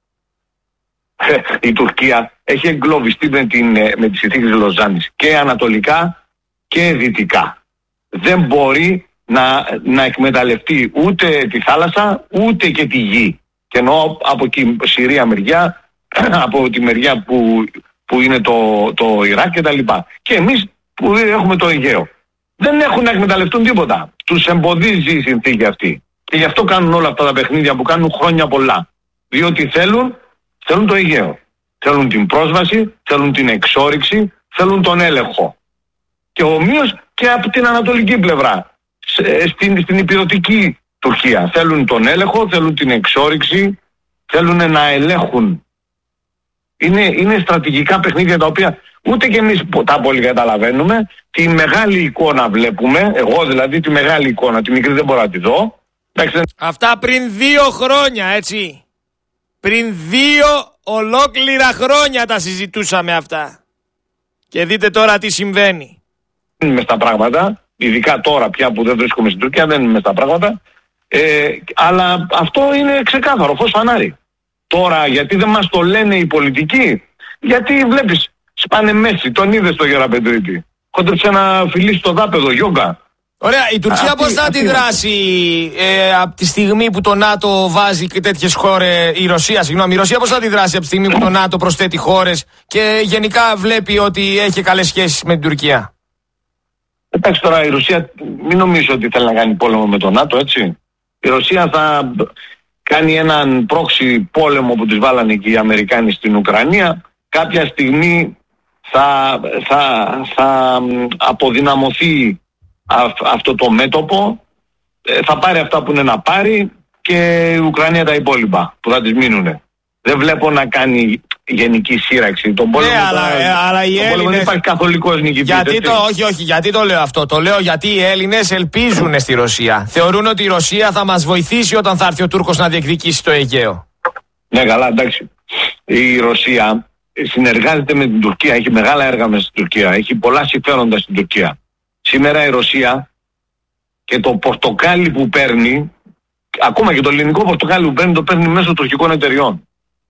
Η Τουρκία έχει εγκλωβιστεί με τις συνθήκες της Λοζάνης και ανατολικά και δυτικά. Δεν μπορεί να εκμεταλλευτεί ούτε τη θάλασσα ούτε και τη γη. Και εννοώ από τη Συρία μεριά, από τη μεριά που είναι το Ιράκ και τα λοιπά. Και εμείς που έχουμε το Αιγαίο. Δεν έχουν να εκμεταλλευτούν τίποτα. Τους εμποδίζει η συνθήκη αυτή. Και γι' αυτό κάνουν όλα αυτά τα παιχνίδια που κάνουν χρόνια πολλά. Διότι θέλουν το Αιγαίο. Θέλουν την πρόσβαση, θέλουν την εξόρυξη, θέλουν τον έλεγχο. Και ομοίως και από την ανατολική πλευρά. Στην υπηρετική Τουρκία. Θέλουν τον έλεγχο, θέλουν την εξόρυξη, θέλουν να ελέγχουν. Είναι στρατηγικά παιχνίδια τα οποία ούτε και εμείς τα πολύ καταλαβαίνουμε. Τη μεγάλη εικόνα βλέπουμε, εγώ δηλαδή τη μεγάλη εικόνα, τη μικρή δεν μπορώ να τη δω. Αυτά πριν 2 χρόνια, έτσι. Πριν 2 ολόκληρα χρόνια τα συζητούσαμε αυτά. Και δείτε τώρα τι συμβαίνει. Δεν είμαι στα πράγματα, ειδικά τώρα πια που δεν βρίσκομαι στην Τουρκία, δεν είμαι στα πράγματα. Αλλά αυτό είναι ξεκάθαρο, φως φανάρι. Τώρα γιατί δεν μας το λένε οι πολιτικοί? Γιατί βλέπεις, σπάνε Μέση, τον είδες στο Γεραπετρίτη. Χόντεψε ένα φιλί στο δάπεδο, γιόγκα. Ωραία, η Τουρκία πώς θα αντιδράσει από τη στιγμή που το ΝΑΤΟ βάζει και τέτοιες χώρες, η Ρωσία πώς θα αντιδράσει από τη στιγμή που το ΝΑΤΟ προσθέτει χώρες και γενικά βλέπει ότι έχει καλές σχέσεις με την Τουρκία? Εντάξει, τώρα η Ρωσία μην νομίζω ότι θέλει να κάνει πόλεμο με το ΝΑΤΟ, έτσι. Η Ρωσία θα κάνει έναν πρόξι πόλεμο που τις βάλανε και οι Αμερικάνοι στην Ουκρανία. Κάποια στιγμή θα αποδυναμωθεί αυτό το μέτωπο, θα πάρει αυτά που είναι να πάρει και η Ουκρανία τα υπόλοιπα που θα τις μείνουνε. Δεν βλέπω να κάνει γενική σύραξη. Τον πόλεμο, αλλά οι Έλληνες... δεν υπάρχει καθολικός νικητής. Γιατί το λέω αυτό? Το λέω γιατί οι Έλληνες ελπίζουν στη Ρωσία. Θεωρούν ότι η Ρωσία θα μας βοηθήσει όταν θα έρθει ο Τούρκος να διεκδικήσει το Αιγαίο. Ναι, καλά, εντάξει. Η Ρωσία συνεργάζεται με την Τουρκία, έχει μεγάλα έργα μέσα στην Τουρκία, έχει πολλά συμφέροντα στην Τουρκία. Σήμερα η Ρωσία και το πορτοκάλι που παίρνει, ακόμα και το ελληνικό πορτοκάλι που παίρνει, το παίρνει μέσω τουρκικών εταιριών.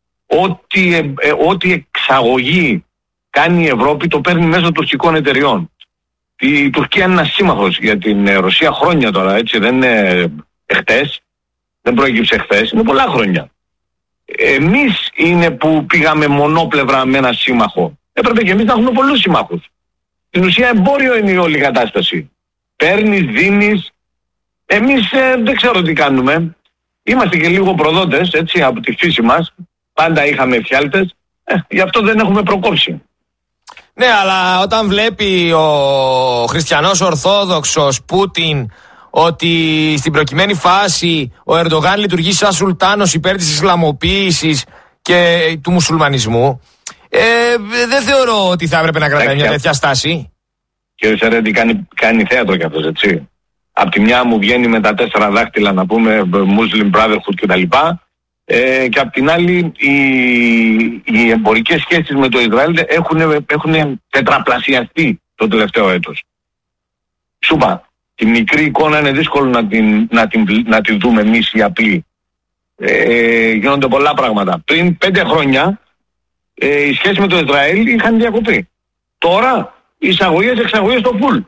Ό,τι εξαγωγή κάνει η Ευρώπη το παίρνει μέσω τουρκικών εταιριών. Η Τουρκία είναι ένας σύμμαχος για την Ρωσία χρόνια τώρα, έτσι, δεν είναι εχθές, δεν προέκυψε εχθές, είναι πολλά χρόνια. Εμείς είναι που πήγαμε μονόπλευρα με ένα σύμμαχο. Έπρεπε και εμείς να έχουμε πολλούς συμμάχους. Στην ουσία εμπόριο είναι η όλη κατάσταση. Παίρνεις, δίνεις. Εμείς δεν ξέρω τι κάνουμε. Είμαστε και λίγο προδότες, έτσι, από τη φύση μας. Πάντα είχαμε εφιάλτες. Γι' αυτό δεν έχουμε προκόψει. Ναι, αλλά όταν βλέπει ο χριστιανός Ορθόδοξος Πούτιν ότι στην προκειμένη φάση ο Ερντογάν λειτουργεί σαν σουλτάνος υπέρ της Ισλαμοποίησης και του μουσουλμανισμού, δεν θεωρώ ότι θα έπρεπε να κρατάει μια τέτοια στάση. Κύριε Σερέντη, κάνει θέατρο κι αυτός, έτσι. Απ' τη μια μου βγαίνει με τα 4 δάχτυλα, να πούμε, Muslim Brotherhood κτλ. Και απ' την άλλη οι εμπορικές σχέσεις με το Ισραήλ έχουν τετραπλασιαστεί το τελευταίο έτος. Σου είπα, τη μικρή εικόνα είναι δύσκολο να την δούμε εμείς οι απλοί. Γίνονται πολλά πράγματα. Πριν 5 χρόνια οι σχέσεις με το Ισραήλ είχαν διακοπεί. Τώρα οι εξαγωγές στο full.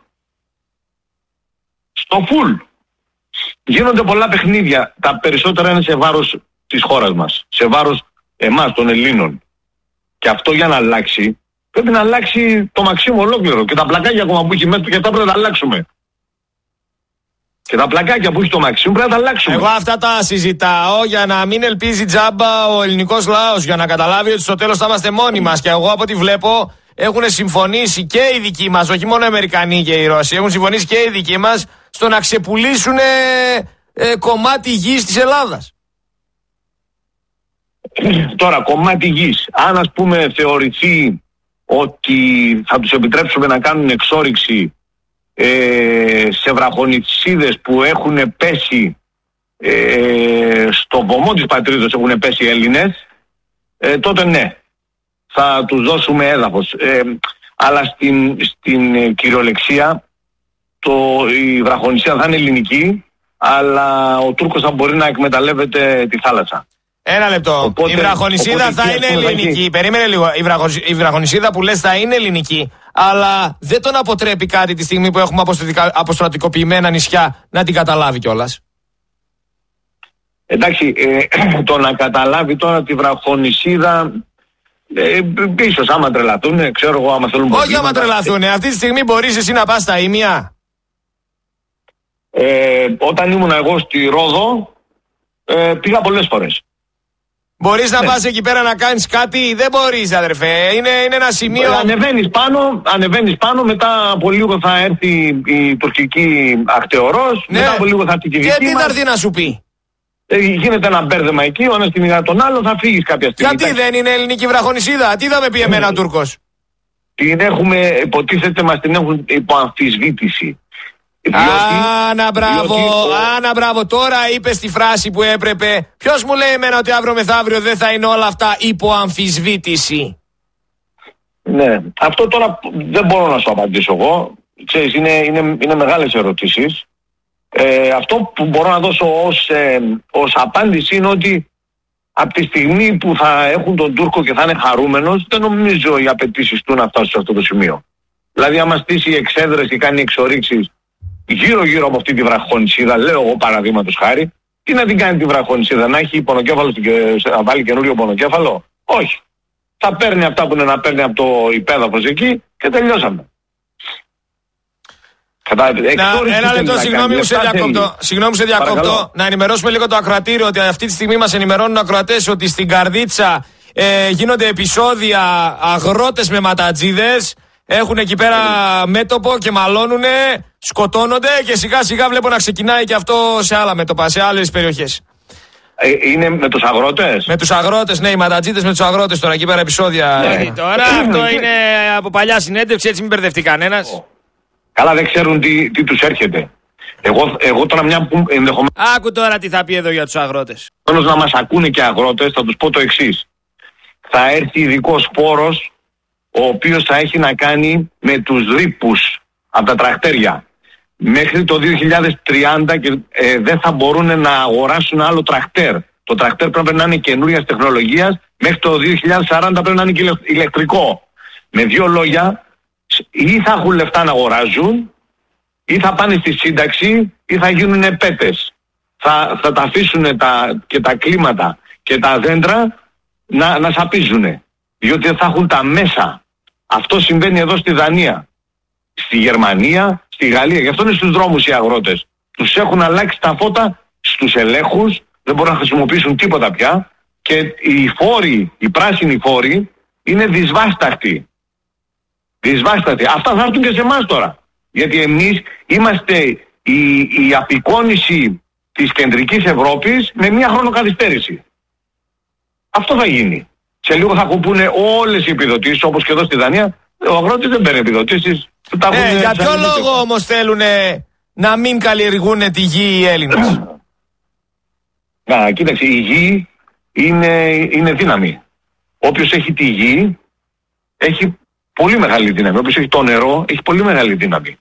Στο full. Γίνονται πολλά παιχνίδια. Τα περισσότερα είναι σε βάρος της χώρας μας. Σε βάρος εμάς των Ελλήνων. Και αυτό για να αλλάξει πρέπει να αλλάξει το Μαξίμου ολόκληρο. Και τα πλακάκια ακόμα που έχει μέσα και αυτά πρέπει να τα αλλάξουμε. Και τα πλακάκια που έχει το Μαξίμου πρέπει να τα αλλάξουμε. Εγώ αυτά τα συζητάω για να μην ελπίζει τζάμπα ο ελληνικός λαός. Για να καταλάβει ότι στο τέλος θα είμαστε μόνοι μας. Και εγώ από ό,τι βλέπω έχουν συμφωνήσει και οι δικοί μας, όχι μόνο οι Αμερικανοί και οι Ρώσοι, έχουν συμφωνήσει και οι δικοί μας στο να ξεπουλήσουν κομμάτι γης της Ελλάδας. Τώρα, κομμάτι γης, αν ας πούμε θεωρηθεί ότι θα τους επιτρέψουμε να κάνουν εξόρυξη σε βραχονιτσίδες που έχουν πέσει στο βωμό της πατρίδος, έχουν πέσει Έλληνες, τότε ναι, θα τους δώσουμε έδαφος. Αλλά στην κυριολεξία η βραχονιτσίδα θα είναι ελληνική, αλλά ο Τούρκος θα μπορεί να εκμεταλλεύεται τη θάλασσα. Ένα λεπτό. Οπότε, η βραχονισίδα θα είναι ελληνική. Περίμενε λίγο. Η βραχονισίδα που λες θα είναι ελληνική, αλλά δεν τον αποτρέπει κάτι τη στιγμή που έχουμε αποστρατικοποιημένα νησιά να την καταλάβει κιόλας. Εντάξει, το να καταλάβει τώρα τη βραχονισίδα, ίσως άμα τρελαθούν, ξέρω εγώ, άμα θέλουν. Όχι άμα τρελαθούν. Αυτή τη στιγμή μπορείς εσύ να πας στα Ήμια. Όταν ήμουν εγώ στη Ρόδο, πήγα πολλές φορές. Μπορείς να πας εκεί πέρα να κάνεις κάτι? Δεν μπορείς, αδερφέ. Είναι ένα σημείο. Ανεβαίνεις πάνω, μετά από λίγο θα έρθει η τουρκική ακτεωρός, μετά από λίγο θα έρθει και η δική μας. Και τι θα έρθει να σου πει? Γίνεται ένα μπέρδεμα εκεί, ο ένας την για τον άλλο, θα φύγεις κάποια στιγμή. Γιατί δεν είναι ελληνική βραχονισίδα? Τι θα με πει εμένα ο Τούρκος? Την έχουμε, υποτίθεται μας την έχουν υποαμφισβήτηση. Άνα μπράβο, τώρα είπες τη φράση που έπρεπε. Ποιος μου λέει εμένα ότι αύριο μεθαύριο δεν θα είναι όλα αυτά υπό αμφισβήτηση? Ναι, αυτό τώρα δεν μπορώ να σου απαντήσω εγώ. Ξέρεις, είναι μεγάλες ερωτήσεις. Αυτό που μπορώ να δώσω ως απάντηση είναι ότι από τη στιγμή που θα έχουν τον Τούρκο και θα είναι χαρούμενος, δεν νομίζω οι απαιτήσεις του να φτάσουν σε αυτό το σημείο. Δηλαδή άμα στήσει εξέδρες και κάνει εξορίξεις γύρω-γύρω από αυτή τη βραχονισίδα, λέω εγώ παραδείγματος χάρη, τι να την κάνει τη βραχονισίδα, να έχει πονοκέφαλο, να βάλει καινούριο πονοκέφαλο? Όχι. Θα παίρνει αυτά που είναι να παίρνει από το υπέδαφος εκεί και τελειώσαμε. Ένα λεπτό, συγγνώμη που σε διακόπτω. Να ενημερώσουμε λίγο το ακροατήριο ότι αυτή τη στιγμή μας ενημερώνουν ακροατές ότι στην Καρδίτσα γίνονται επεισόδια, αγρότες με ματατζίδες έχουν εκεί πέρα μέτωπο και μαλώνουνε, σκοτώνονται και σιγά σιγά βλέπω να ξεκινάει και αυτό σε άλλα μέτωπα, σε άλλες περιοχές. Είναι με τους αγρότες? Με τους αγρότες, ναι, οι ματατζίδες με τους αγρότες τώρα εκεί πέρα επεισόδια. Ναι. Τώρα αυτό είναι από παλιά συνέντευξη, έτσι μην μπερδευτεί κανένας. Καλά, δεν ξέρουν τι τους έρχεται. Εγώ τώρα μια που ενδεχομένως... Άκου τώρα τι θα πει εδώ για τους αγρότες. Να μας ακούνε και αγρότες, θα τους πω το εξής. Θα έρθει ειδικός σπόρος, ο οποίος θα έχει να κάνει με τους ρήπους από τα τρακτέρια. Μέχρι το 2030 και δεν θα μπορούν να αγοράσουν άλλο τρακτέρ. Το τρακτέρ πρέπει να είναι καινούριας τεχνολογίας. Μέχρι το 2040 πρέπει να είναι και ηλεκτρικό. Με δύο λόγια, ή θα έχουν λεφτά να αγοράζουν, ή θα πάνε στη σύνταξη, ή θα γίνουν πέτες. Θα τα αφήσουν και τα κλίματα και τα δέντρα να σαπίζουν. Διότι δεν θα έχουν τα μέσα. Αυτό συμβαίνει εδώ στη Δανία, στη Γερμανία, στη Γαλλία. Γι' αυτό είναι στους δρόμους οι αγρότες. Τους έχουν αλλάξει τα φώτα στους ελέγχους, δεν μπορούν να χρησιμοποιήσουν τίποτα πια και οι φόροι, οι πράσινοι φόροι είναι δυσβάσταχτοι. Δυσβάστατοι. Αυτά θα έρθουν και σε εμάς τώρα. Γιατί εμείς είμαστε η απεικόνηση της κεντρικής Ευρώπης με μια χρονοκαθυστέρηση. Αυτό θα γίνει. Σε λίγο θα κουπούνε όλες οι επιδοτήσεις, όπως και εδώ στη Δανία. Ο αγρότης δεν παίρνει επιδοτήσεις. Για ποιο λόγο όμως θέλουν να μην καλλιεργούν τη γη οι Έλληνες? Κοίταξε, η γη είναι δύναμη. Όποιος έχει τη γη έχει πολύ μεγάλη δύναμη. Όποιος έχει το νερό έχει πολύ μεγάλη δύναμη.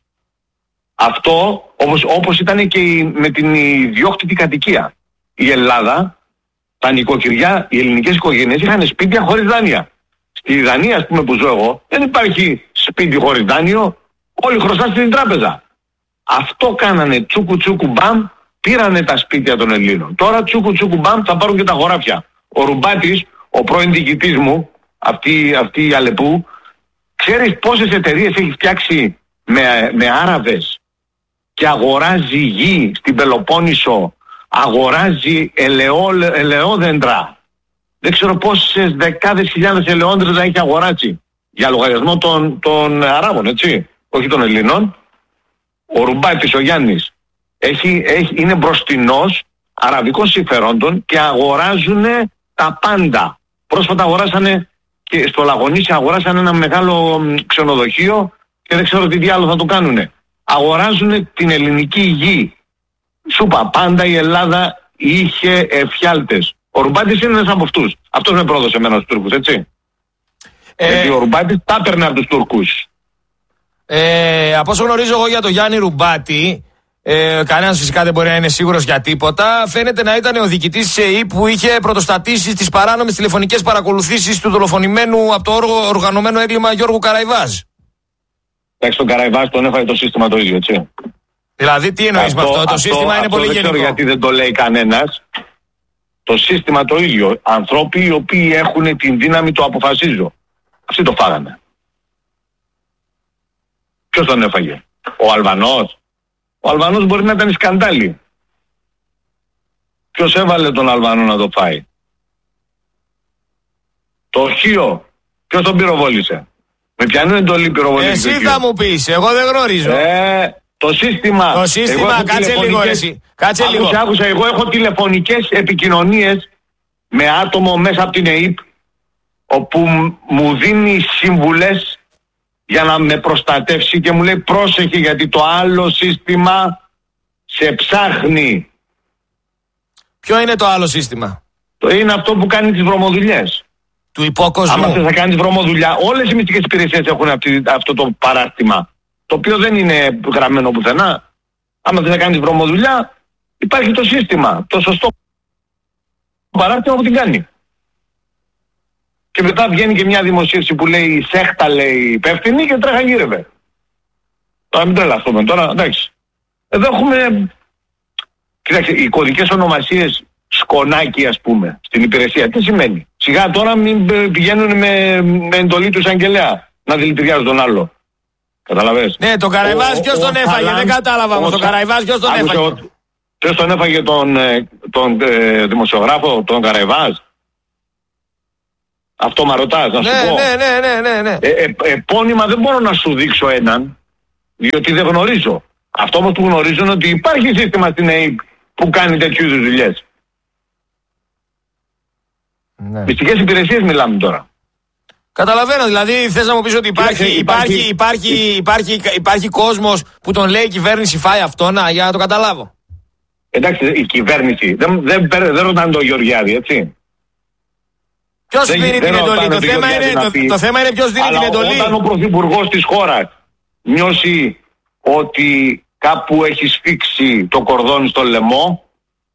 Αυτό όπως ήταν και με την ιδιόκτητη κατοικία. Η Ελλάδα, τα νοικοκυριά, οι ελληνικές οικογένειες είχαν σπίτια χωρίς δάνεια. Στη Δανία, ας πούμε, που ζω εγώ, δεν υπάρχει σπίτι χωρίς δάνειο, όλοι χρωστάνε στην τράπεζα. Αυτό κάνανε τσούκου τσούκου μπαμ, πήρανε τα σπίτια των Ελλήνων. Τώρα τσούκου τσούκου μπαμ θα πάρουν και τα χωράφια. Ο Ρουμπάτης, ο πρώην διοικητής μου, αυτή η Αλεπού, ξέρεις πόσες εταιρείες έχει φτιάξει με Άραβες και αγοράζει γη στην Πελοπόννησο, αγοράζει ελαιόδεντρα. Δεν ξέρω πόσες δεκάδες χιλιάδες ελαιόδεντρα έχει αγοράσει για λογαριασμό των Αράβων, έτσι, όχι των Ελλήνων. Ο Ρουμπάτης, ο Γιάννης, είναι μπροστινός αραβικών συμφερόντων και αγοράζουν τα πάντα. Πρόσφατα αγοράσανε και στο Λαγονίσι αγοράσανε ένα μεγάλο ξενοδοχείο και δεν ξέρω τι άλλο θα το κάνουνε. Αγοράζουν την ελληνική γη. Σου είπα, πάντα η Ελλάδα είχε εφιάλτες. Ο Ρουμπάτης είναι ένας από αυτούς. Αυτός με πρόδωσε εμένα στους Τούρκους, έτσι. Γιατί ο Ρουμπάτης τα έπαιρνε από τους Τούρκους. Από όσο γνωρίζω εγώ για τον Γιάννη Ρουμπάτη, κανένας φυσικά δεν μπορεί να είναι σίγουρος για τίποτα, φαίνεται να ήταν ο διοικητής της ΕΕΠ που είχε πρωτοστατήσει στις παράνομες τηλεφωνικές παρακολουθήσεις του δολοφονημένου από το οργανωμένο έγκλημα Γιώργου Καραϊβάζ. Εντάξει, τον Καραϊβάζ τον έφαγε το σύστημα το ίδιο, έτσι. Δηλαδή τι εννοείς με αυτό? Το σύστημα είναι πολύ γενικό. Δεν ξέρω γιατί δεν το λέει κανένας. Το σύστημα το ίδιο. Ανθρώποι οι οποίοι έχουν την δύναμη το αποφασίζω. Αυτοί το φάγανε. Ποιος τον έφαγε? Ο Αλβανός? Ο Αλβανός μπορεί να ήταν σκαντάλι. Ποιος έβαλε τον Αλβανό να το φάει? Το οχείο. Ποιος τον πυροβόλησε? Με ποιανού εντολή πυροβόλησε? Εσύ θα μου πεις, εγώ δεν γνωρίζω. Το σύστημα. Το σύστημα, κάτσε λίγο εσύ. Κάτσε λίγο. Άκουσα, εγώ έχω τηλεφωνικές επικοινωνίες με άτομο μέσα από την ΕΕΠ όπου μου δίνει σύμβουλες για να με προστατεύσει και μου λέει πρόσεχε γιατί το άλλο σύστημα σε ψάχνει. Ποιο είναι το άλλο σύστημα? Είναι αυτό που κάνει τις βρωμοδουλειές. Του υπόκοσμου. Άμα θες να κάνεις βρωμοδουλειά, όλες οι μυστικές υπηρεσίες έχουν αυτό το παράρτημα, το οποίο δεν είναι γραμμένο πουθενά. Άμα θες να κάνεις βρωμοδουλειά, υπάρχει το σύστημα, το σωστό παράρτημα που την κάνει. Και μετά βγαίνει και μια δημοσίευση που λέει σέχτα, λέει υπεύθυνη και τρέχα γύρευε. Τώρα μην τρελαθούμε τώρα, εντάξει. Εδώ έχουμε... Κοιτάξτε, οι κωδικές ονομασίες σκονάκι, ας πούμε, στην υπηρεσία, τι σημαίνει? Σιγά τώρα μην πηγαίνουν με εντολή του εισαγγελέα να δηλητηριάζουν τον άλλο. Καταλαβες? Ναι, τον Καραϊβάζ ποιος τον έφαγε? Δεν κατάλαβα όμως. Τον Καραϊβάζ ποιος τον έφαγε? Ποιος τον έφαγε τον δημοσιογράφο, τον Καραϊβάζ? Αυτό μα ρωτάς, να σου πω. Ναι. Επώνυμα δεν μπορώ να σου δείξω έναν, διότι δεν γνωρίζω. Αυτό όμως που γνωρίζω είναι ότι υπάρχει σύστημα στην ΑΕΠ που κάνει τέτοιου είδους δουλειές. Ναι. Μυστικές υπηρεσίες μιλάμε τώρα. Καταλαβαίνω, δηλαδή θες να μου πεις ότι υπάρχει κόσμος που τον λέει η κυβέρνηση φάει αυτό, για να το καταλάβω. Εντάξει, η κυβέρνηση, δεν ρωτάνε τον Γεωργιάδη, έτσι. Ποιος δίνει την εντολή? Το θέμα είναι ποιος δίνει την εντολή. Όταν ο πρωθυπουργός της χώρας νιώσει ότι κάπου έχει σφίξει το κορδόνι στο λαιμό,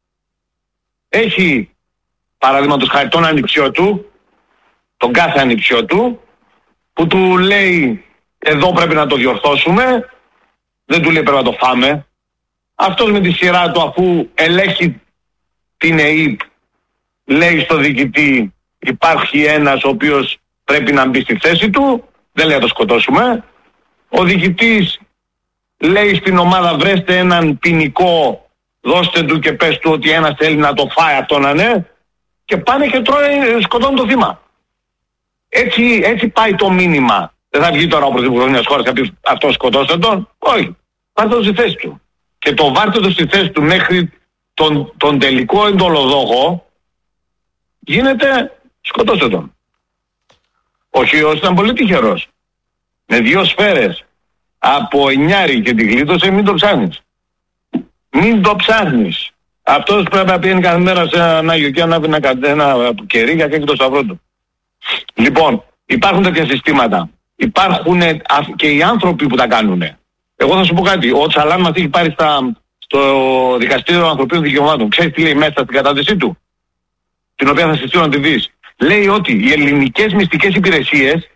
έχει παραδείγματος χάρη τον ανιψιό του, τον κάθε ανιψιό του, που του λέει εδώ πρέπει να το διορθώσουμε, δεν του λέει πρέπει να το φάμε. Αυτός με τη σειρά του, αφού ελέγχει την ΕΕΠ, λέει στο διοικητή υπάρχει ένας ο οποίος πρέπει να μπει στη θέση του, δεν λέει να το σκοτώσουμε. Ο διοικητής λέει στην ομάδα βρέστε έναν ποινικό, δώστε του και πες του ότι ένας θέλει να το φάει αυτό να είναι, και πάνε και σκοτώνουν το θύμα. Έτσι πάει το μήνυμα. Δεν θα βγει τώρα ο πρωθυπουργός μιας χώρας και θα πει αυτό σκοτώστε τον. Όχι. Πάρτε το στη θέση του. Και το βάρτε το στη θέση του μέχρι τον τελικό εντολοδόχο γίνεται σκοτώστε τον. Ο Χιός ήταν πολύ τυχερός. Με 2 σφαίρες από 9 και την γλίτωσε, μην το ψάχνεις. Μην το ψάχνεις. Αυτός πρέπει να πηγαίνει κάθε μέρα σε έναν Άγιο και ανάβει ένα κερί για και το σταυρό του. Λοιπόν, υπάρχουν τέτοια συστήματα. Υπάρχουν και οι άνθρωποι που τα κάνουν. Εγώ θα σου πω κάτι. Ο Τσαλάν μας έχει πάρει στο Δικαστήριο Ανθρωπίνων Δικαιωμάτων. Ξέρεις τι λέει μέσα στην κατάθεσή του? Την οποία θα συστήσω να τη δεις. Λέει ότι οι ελληνικές μυστικές υπηρεσίες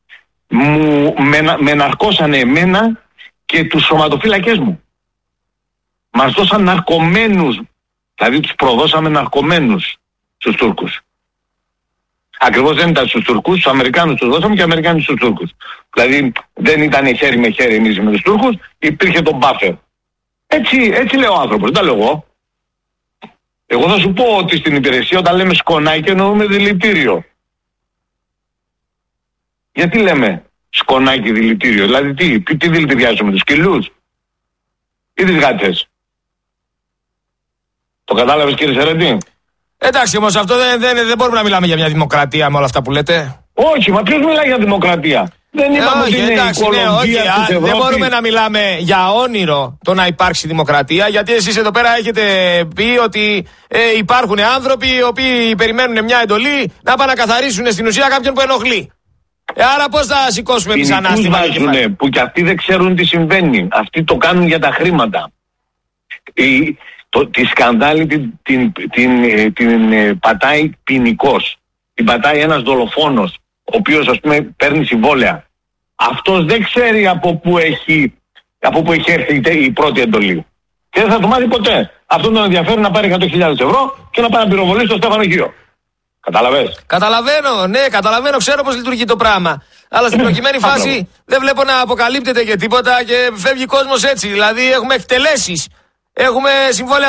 με ναρκώσανε εμένα και τους σωματοφύλακές μου. Μας δώσαν ναρκωμένους, δηλαδή τους προδώσαμε ναρκωμένους στους Τούρκους. Ακριβώς δεν ήταν στους Τουρκούς, στους Αμερικάνους τους δώσαμε και οι Αμερικάνοι στους Τούρκους. Δηλαδή δεν ήταν χέρι με χέρι εμείς με τους Τούρκους, υπήρχε το buffer. Έτσι λέει ο άνθρωπος, δεν τα λέω εγώ. Εγώ θα σου πω ότι στην υπηρεσία όταν λέμε σκονάκι εννοούμε δηλητήριο. Γιατί λέμε σκονάκι δηλητήριο? Δηλαδή τι δηλητηριάζουμε, τους σκυλούς ή τις γάτες? Το κατάλαβες κύριε Σερετή? Εντάξει όμως αυτό δεν μπορούμε να μιλάμε για μια δημοκρατία με όλα αυτά που λέτε. Όχι, μα ποιος μιλάει για δημοκρατία? Δεν είπαμε ότι είναι η Κολομβία της Ευρώπης. Δεν μπορούμε να μιλάμε για όνειρο το να υπάρξει δημοκρατία, γιατί εσείς εδώ πέρα έχετε πει ότι υπάρχουν άνθρωποι οι οποίοι περιμένουν μια εντολή να πάνε να καθαρίσουν στην ουσία κάποιον που ενοχλεί. Άρα πώς θα σηκώσουμε εμείς ανάστημα? Που κι αυτοί δεν ξέρουν τι συμβαίνει. Αυτοί το κάνουν για τα χρήματα. Τη σκανδάλη την πατάει ποινικός. Την πατάει ένας δολοφόνος, ο οποίος ας πούμε παίρνει συμβόλαια. Αυτός δεν ξέρει από πού έχει έρθει η πρώτη εντολή. Και δεν θα το μάθει ποτέ. Αυτόν τον ενδιαφέρει να πάρει 100.000 ευρώ και να πάει να πυροβολήσει τον Στέφανο Χίο. Καταλαβες? Καταλαβαίνω, ξέρω πώς λειτουργεί το πράγμα. Αλλά στην προκειμένη φάση δεν βλέπω να αποκαλύπτεται και τίποτα και φεύγει κόσμος έτσι. Δηλαδή έχουμε εκτελέσεις, έχουμε συμβόλαια